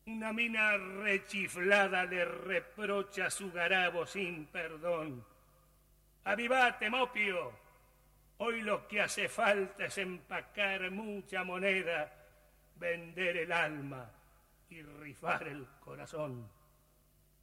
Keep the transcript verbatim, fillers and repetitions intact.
Una mina rechiflada le reprocha su garabo sin perdón. Avivate, Mopio. Hoy lo que hace falta es empacar mucha moneda, vender el alma y rifar el corazón.